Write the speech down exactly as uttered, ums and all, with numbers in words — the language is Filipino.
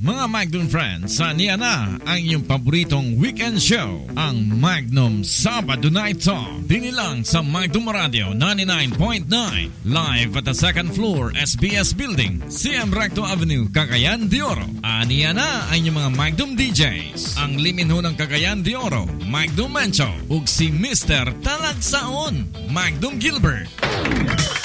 Mga Magnum friends, sa niya na ang inyong paboritong weekend show, ang Magnum Sabado Night Talk. Dinilang sa Magnum Radio ninety-nine point nine, live at the second floor S B S Building, C M Recto Avenue, Cagayan de Oro. Aniya na ang inyong mga Magnum D Js, ang liminho ng Cagayan de Oro, Magnum Mencho, ug si Mister Talagsaon, Magnum Gilbert.